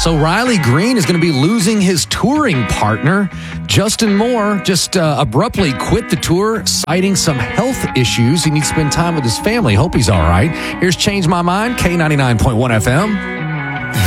So Riley Green is going to be losing his touring partner. Justin Moore just abruptly quit the tour, citing some health issues. He needs to spend time with his family. Hope he's all right. Here's Change My Mind, K99.1 FM.